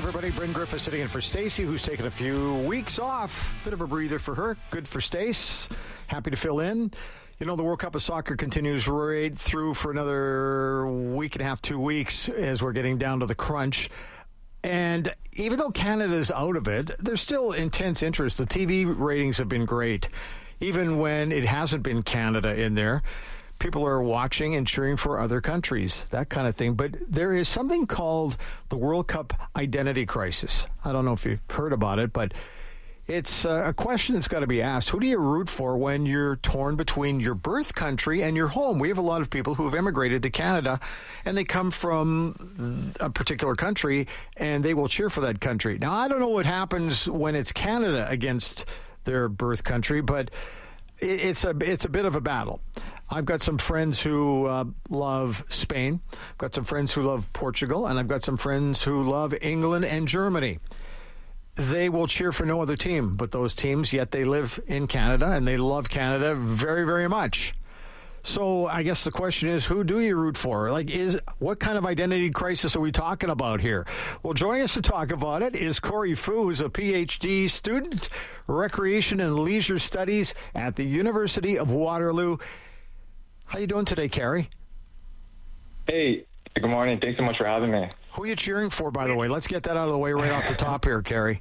everybody. Bryn Griffith sitting in for Stacey, who's taken a few weeks off. Bit of a breather for her. Good for Stace. Happy to fill in. You know, the World Cup of Soccer continues right through for another week and a half, 2 weeks, as we're getting down to the crunch. And even though Canada's out of it, there's still intense interest. The TV ratings have been great. Even when it hasn't been Canada in there, people are watching and cheering for other countries, that kind of thing. But there is something called the World Cup identity crisis. I don't know if you've heard about it, but it's a question that's got to be asked. Who do you root for when you're torn between your birth country and your home? We have a lot of people who have immigrated to Canada, and they come from a particular country, and they will cheer for that country. Now, I don't know what happens when it's Canada against their birth country, but it's a bit of a battle. I've got some friends who love Spain. I've got some friends who love Portugal, and I've got some friends who love England and Germany. They will cheer for no other team but those teams, yet they live in Canada, and they love Canada very, very much. So I guess the question is, who do you root for? What kind of identity crisis are we talking about here? Well, joining us to talk about it is Corey Fu, who's a PhD student, Recreation and Leisure Studies at the University of Waterloo. How you doing today, Carey? Hey, good morning. Thanks so much for having me. Who are you cheering for, by the way? Let's get that out of the way right off the top here, Carey.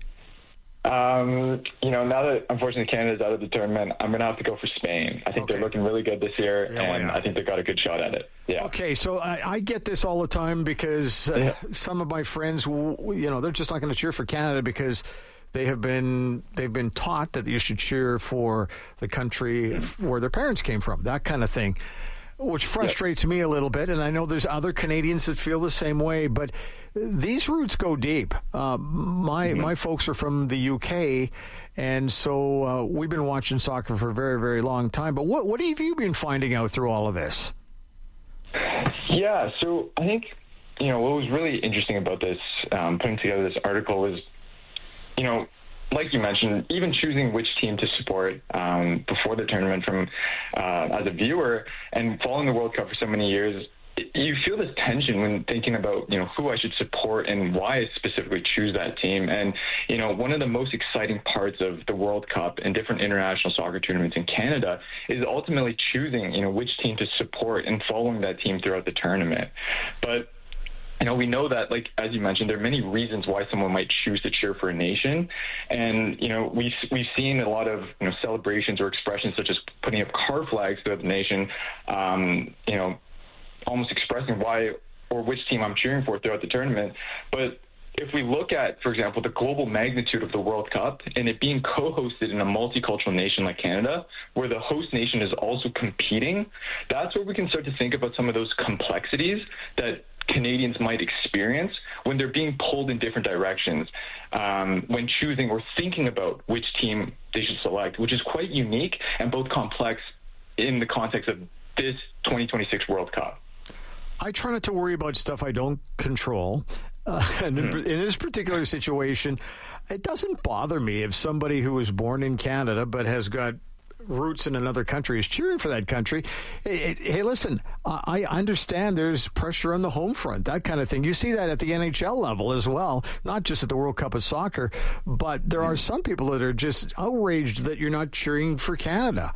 Now that unfortunately Canada's out of the tournament, I'm going to have to go for Spain. I think they're looking really good this year, I think they've got a good shot at it. Yeah. Okay, so I get this all the time because some of my friends, they're just not going to cheer for Canada because they've been taught that you should cheer for the country where their parents came from, that kind of thing, which frustrates me a little bit. And I know there's other Canadians that feel the same way, but these roots go deep. My folks are from the UK, and so we've been watching soccer for a very, very long time. But what have you been finding out through all of this? Yeah, so I think, what was really interesting about this, putting together this article was, like you mentioned, even choosing which team to support before the tournament from as a viewer and following the World Cup for so many years, you feel this tension when thinking about, who I should support and why I specifically choose that team. And, one of the most exciting parts of the World Cup and different international soccer tournaments in Canada is ultimately choosing, which team to support and following that team throughout the tournament. But we know that, as you mentioned, there are many reasons why someone might choose to cheer for a nation. And, we've seen a lot of, celebrations or expressions such as putting up car flags throughout the nation, almost expressing why or which team I'm cheering for throughout the tournament. But if we look at, for example, the global magnitude of the World Cup and it being co-hosted in a multicultural nation like Canada, where the host nation is also competing, that's where we can start to think about some of those complexities that Canadians might experience when they're being pulled in different directions, when choosing or thinking about which team they should select, which is quite unique and both complex in the context of this 2026 World Cup. I try not to worry about stuff I don't control. And in this particular situation, it doesn't bother me if somebody who was born in Canada but has got roots in another country is cheering for that country. Hey, listen, I understand there's pressure on the home front, that kind of thing. You see that at the NHL level as well, not just at the World Cup of Soccer, but there are some people that are just outraged that you're not cheering for Canada.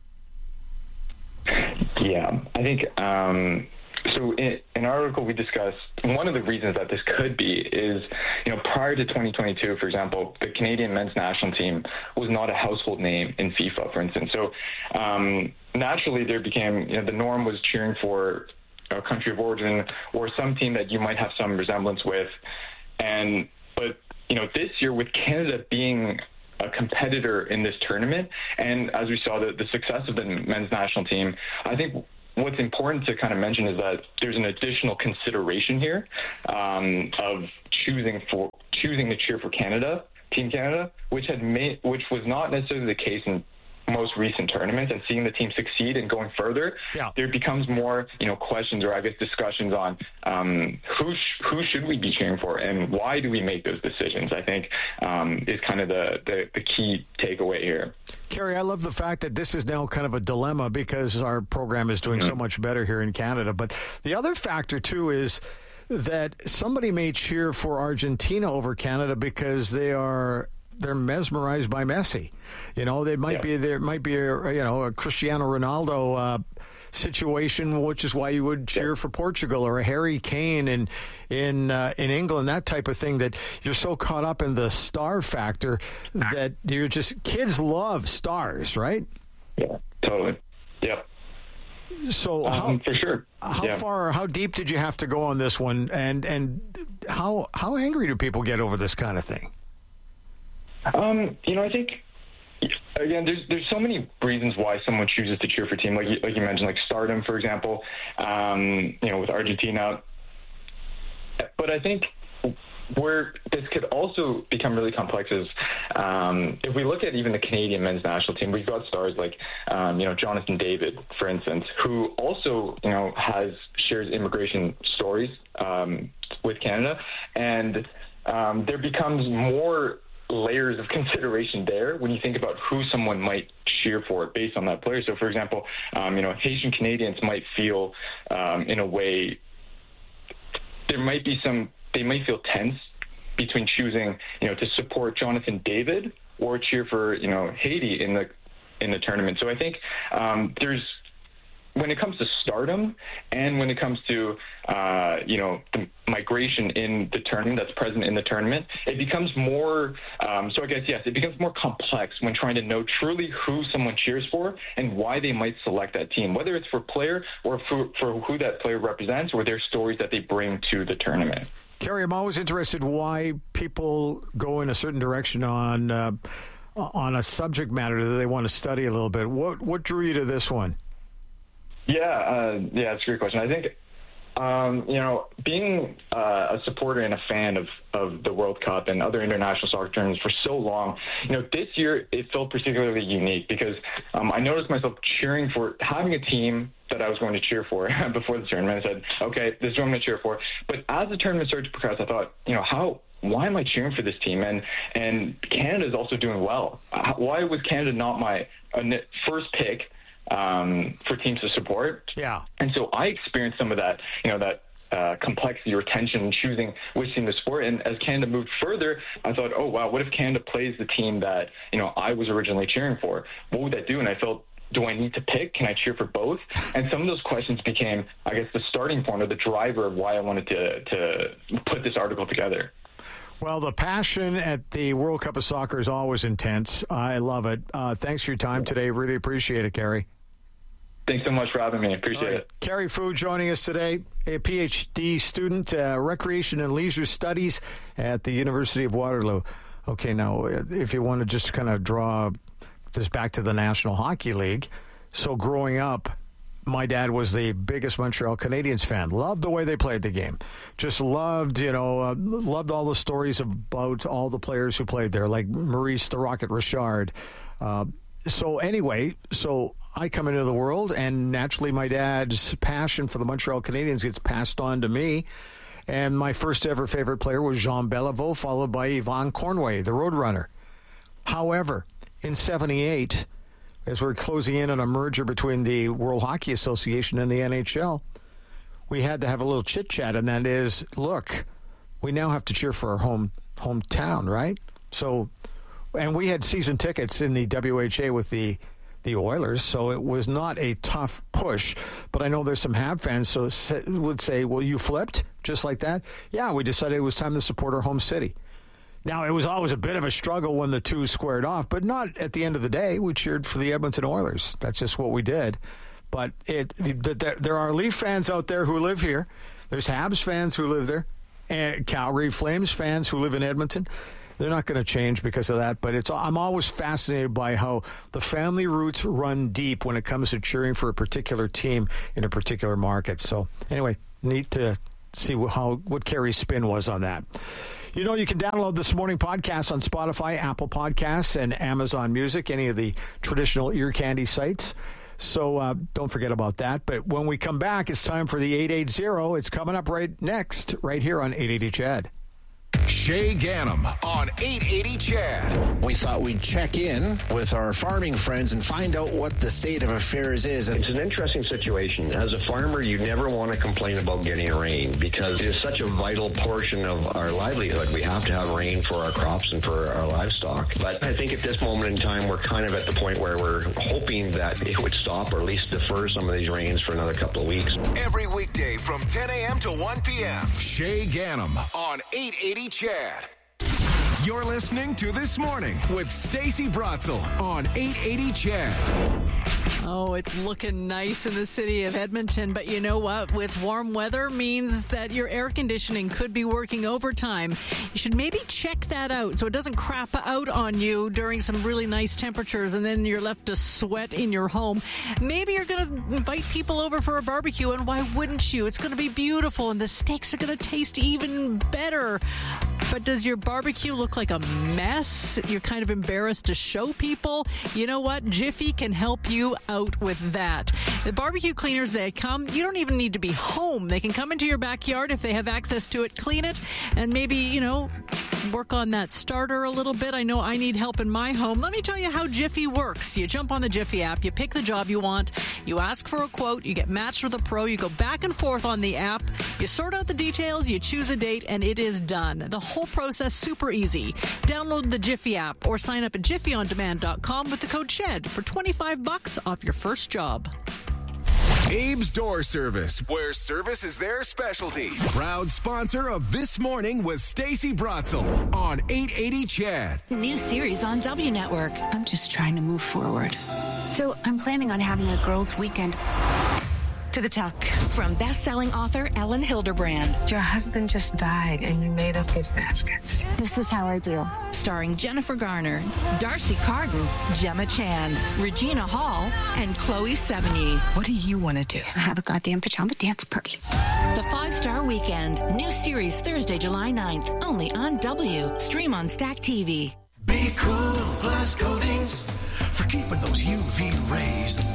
Yeah, I think so in an article we discussed, one of the reasons that this could be is, prior to 2022, for example, the Canadian men's national team was not a household name in FIFA, for instance. So naturally there became, the norm was cheering for a country of origin or some team that you might have some resemblance with. But this year with Canada being a competitor in this tournament, and as we saw the success of the men's national team, I think what's important to kind of mention is that there's an additional consideration here of choosing to cheer for Canada, Team Canada, which was not necessarily the case in most recent tournaments, and seeing the team succeed and going further, there becomes more, questions or I guess discussions on who should we be cheering for and why do we make those decisions, I think is kind of the key takeaway here. Carey, I love the fact that this is now kind of a dilemma because our program is doing so much better here in Canada. But the other factor, too, is that somebody may cheer for Argentina over Canada because they're mesmerized by Messi. There might be a Cristiano Ronaldo situation, which is why you would cheer for Portugal, or a Harry Kane in England, that type of thing, that you're so caught up in the star factor that you're just, kids love stars, right? Yeah, totally. Yep. So for sure. How deep did you have to go on this one, and how angry do people get over this kind of thing? I think, again, there's so many reasons why someone chooses to cheer for a team, like you mentioned, like stardom, for example, with Argentina. But I think where this could also become really complex is if we look at even the Canadian men's national team, we've got stars like, Jonathan David, for instance, who also, shares immigration stories with Canada. And there becomes more layers of consideration there when you think about who someone might cheer for based on that player. So, for example, Haitian Canadians might feel, in a way, they might feel tense between choosing, to support Jonathan David or cheer for, Haiti in the tournament. So I think when it comes to stardom and when it comes to, the migration in the tournament that's present in the tournament, it becomes more, so I guess, yes, it becomes more complex when trying to know truly who someone cheers for and why they might select that team, whether it's for player or for who that player represents or their stories that they bring to the tournament. Kerry, I'm always interested why people go in a certain direction on a subject matter that they want to study a little bit. What drew you to this one? Yeah, it's a great question. I think, being a supporter and a fan of the World Cup and other international soccer tournaments for so long, this year it felt particularly unique because I noticed myself cheering for having a team that I was going to cheer for before the tournament. I said, okay, this is what I'm going to cheer for. But as the tournament started to progress, I thought, why am I cheering for this team? And Canada is also doing well. Why was Canada not my first pick for teams to support? Yeah. And so I experienced some of that, complexity or tension in choosing which team to support. And as Canada moved further, I thought, oh, wow, what if Canada plays the team that, I was originally cheering for? What would that do? And I felt, do I need to pick? Can I cheer for both? And some of those questions became, I guess, the starting point or the driver of why I wanted to put this article together. Well, the passion at the World Cup of Soccer is always intense. I love it. Thanks for your time today. Really appreciate it, Kerry. Thanks so much for having me. Appreciate it. Kerry Fu joining us today, a PhD student, recreation and leisure studies at the University of Waterloo. Okay, now, if you want to just kind of draw this back to the National Hockey League. So growing up, my dad was the biggest Montreal Canadiens fan. Loved the way they played the game. Just loved, loved all the stories about all the players who played there, like Maurice the Rocket Richard. So I come into the world, and naturally my dad's passion for the Montreal Canadiens gets passed on to me. And my first ever favorite player was Jean Beliveau, followed by Yvon Cornway, the Roadrunner. However, in 1978, as we're closing in on a merger between the World Hockey Association and the NHL, we had to have a little chit-chat, and that is, look, we now have to cheer for our hometown, right? So, and we had season tickets in the WHA with the Oilers, so it was not a tough push. But I know there's some Hab fans who would say, well, you flipped just like that? Yeah, we decided it was time to support our home city. Now, it was always a bit of a struggle when the two squared off, but not at the end of the day. We cheered for the Edmonton Oilers. That's just what we did. But there are Leaf fans out there who live here. There's Habs fans who live there, and Calgary Flames fans who live in Edmonton. They're not going to change because of that, but I'm always fascinated by how the family roots run deep when it comes to cheering for a particular team in a particular market. So anyway, neat to see what Kerry's spin was on that. You can download This Morning podcast on Spotify, Apple Podcasts, and Amazon Music, any of the traditional ear candy sites. So don't forget about that. But when we come back, it's time for the 880. It's coming up right next, right here on 880 CHED. Shay Ganem on 880 CHAD. We thought we'd check in with our farming friends and find out what the state of affairs is. It's an interesting situation. As a farmer, you never want to complain about getting rain because it is such a vital portion of our livelihood. We have to have rain for our crops and for our livestock. But I think at this moment in time, we're kind of at the point where we're hoping that it would stop or at least defer some of these rains for another couple of weeks. Every weekday from 10 a.m. to 1 p.m. Shay Ganem on 880 CHAD. You're listening to This Morning with Stacey Brotzel on 880 CHAD. Oh, it's looking nice in the city of Edmonton, but you know what? With warm weather means that your air conditioning could be working overtime. You should maybe check that out so it doesn't crap out on you during some really nice temperatures and then you're left to sweat in your home. Maybe you're going to invite people over for a barbecue, and why wouldn't you? It's going to be beautiful and the steaks are going to taste even better. But does your barbecue look like a mess? You're kind of embarrassed to show people? You know what? Jiffy can help you out with that. The barbecue cleaners, they come. You don't even need to be home. They can come into your backyard if they have access to it, clean it, and maybe, work on that starter a little bit. I know I need help in my home. Let me tell you how Jiffy works. You jump on the Jiffy app, you pick the job you want, you ask for a quote, you get matched with a pro, you go back and forth on the app, you sort out the details, you choose a date, and it is done. The whole process super easy. Download the Jiffy app or sign up at jiffyondemand.com with the code SHED for $25 off your first job. Abe's Door Service, where service is their specialty. Proud sponsor of This Morning with Stacey Brotzel on 880 CHAD. New series on W Network. I'm just trying to move forward. So I'm planning on having a girls' weekend. To the tuck. From best-selling author Ellen Hilderbrand. Your husband just died and you made us gift baskets. This is how I do. Starring Jennifer Garner, Darcy Carden, Gemma Chan, Regina Hall, and Chloe Sevigny. What do you want to do? Have a goddamn pajama dance party. The 5-Star Weekend. New series Thursday, July 9th. Only on W. Stream on Stack TV. Be Cool Glass Coatings for keeping those UV rays